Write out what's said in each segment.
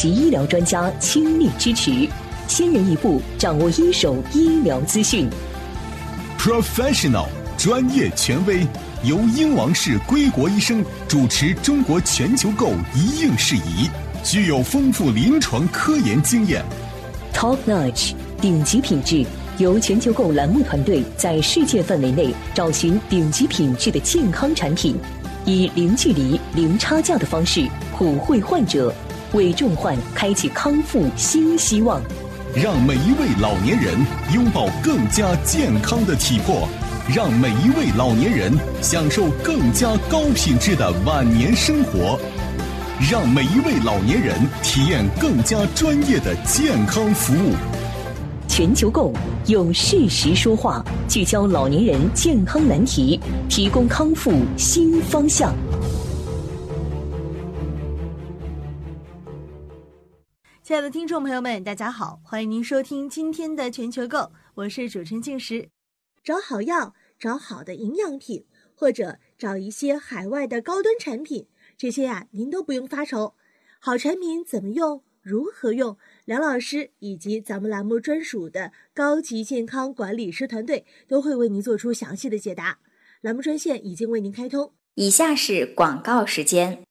级医疗专家倾力支持，先人一步掌握一手医疗资讯。 Professional 专业权威，由英王氏归国医生主持中国全球购一应事宜，具有丰富临床科研经验。 Top Notch 顶级品质，由全球购栏目团队在世界范围内找寻顶级品质的健康产品，以零距离、零差价的方式普惠患者，为重患开启康复新希望。 让每一位老年人拥抱更加健康的体魄，让每一位老年人享受更加高品质的晚年生活，让每一位老年人体验更加专业的健康服务。 全球购用事实说话，聚焦老年人健康难题，提供康复新方向。 亲爱的听众朋友们，大家好，欢迎您收听今天的全球购，我是主持人静时。找好药，找好的营养品，或者找一些海外的高端产品，这些您都不用发愁。好产品怎么用，如何用，梁老师以及咱们栏目专属的高级健康管理师团队都会为您做出详细的解答。栏目专线已经为您开通， 以下是广告时间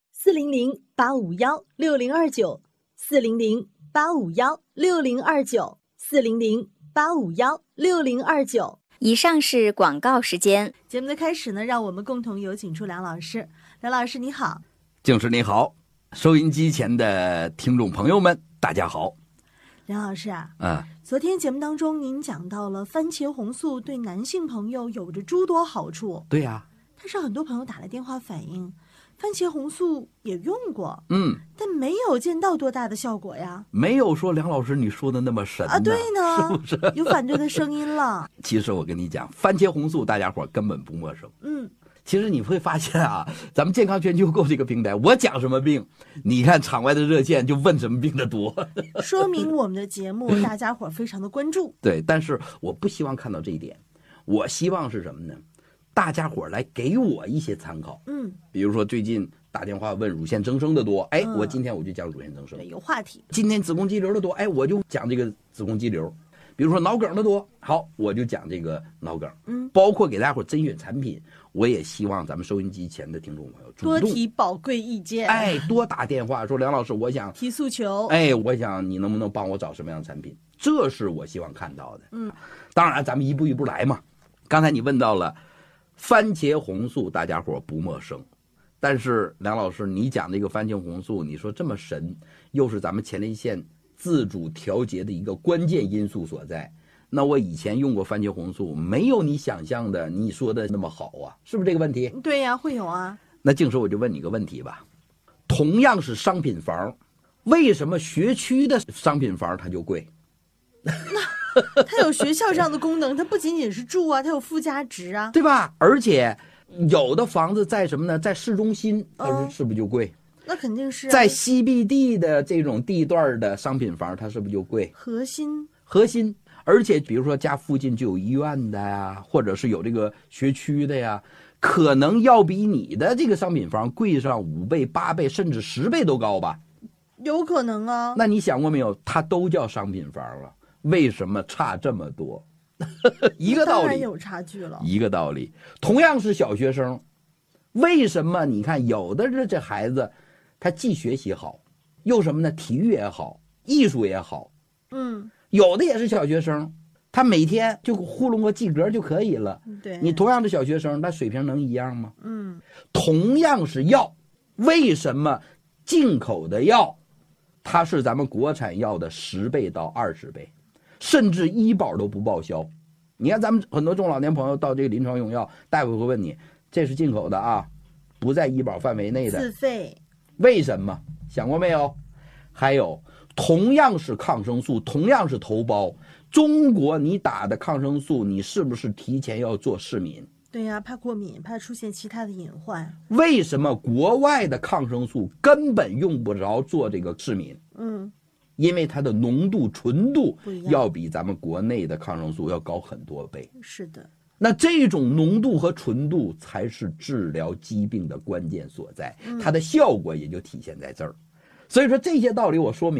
：400-851-6029，400-851-6029，400-851-6029。 以上是广告时间。 节目的开始呢，让我们共同有请出梁老师。梁老师你好。 静时你好，收音机前的听众朋友们大家好。 梁老师昨天节目当中您讲到了番茄红素对男性朋友有着诸多好处。 对呀， 但是很多朋友打来电话反映，番茄红素也用过，但没有见到多大的效果呀。 没有说梁老师你说的那么神对呢， 是不是？ 有反对的声音了。 其实我跟你讲，番茄红素大家伙根本不陌生。其实你会发现咱们健康全球购这个平台，我讲什么病，你看场外的热线就问什么病的多， 说明我们的节目大家伙非常的关注。 对，但是我不希望看到这一点，我希望是什么呢？大家伙来给我一些参考。比如说最近打电话问乳腺增生的多，我今天我就讲乳腺增生， 对，有话题。 今天子宫肌瘤的多，我就讲这个子宫肌瘤。比如说脑梗的多，好，我就讲这个脑梗。包括给大家伙甄选产品，我也希望咱们收音机前的听众朋友多提宝贵意见， 多打电话说梁老师，我想提诉求， 我想你能不能帮我找什么样的产品，这是我希望看到的。当然咱们一步一步来嘛。刚才你问到了番茄红素，大家伙不陌生，但是梁老师你讲这个番茄红素，你说这么神，又是咱们前列腺自主调节的一个关键因素所在，那我以前用过番茄红素，没有你想象的你说的那么好是不是这个问题？ 对呀，会有啊。 那静时我就问你个问题吧，同样是商品房，为什么学区的商品房它就贵？ 它有学校这样的功能，它不仅仅是住它有附加值对吧？而且有的房子在什么呢？在市中心，它是不是就贵？ 那肯定是在CBD 的这种地段的商品房，它是不是就贵？ 核心， 而且比如说家附近就有医院的呀，或者是有这个学区的呀，可能要比你的这个商品房贵上5倍、8倍，甚至10倍都高吧？ 有可能啊。 那你想过没有？它都叫商品房了，为什么差这么多？一个道理， 当然有差距了。 一个道理，同样是小学生，为什么你看有的这孩子他既学习好，又什么呢？体育也好，艺术也好，有的也是小学生，他每天就糊弄个及格就可以了。 对， 你同样的小学生，那水平能一样吗？同样是药，为什么进口的药它是咱们国产药的10倍到20倍，甚至医保都不报销？你看咱们很多中老年朋友到这个临床用药，大夫会问你，这是进口的不在医保范围内的， 自费。 为什么？想过没有？还有同样是抗生素，同样是头孢，中国你打的抗生素，你是不是提前要做试敏？ 对呀，怕过敏，怕出现其他的隐患。 为什么国外的抗生素根本用不着做这个试敏？因为它的浓度、纯度要比咱们国内的抗生素要高很多倍。 是的。 那这种浓度和纯度才是治疗疾病的关键所在，它的效果也就体现在这儿。所以说这些道理我说明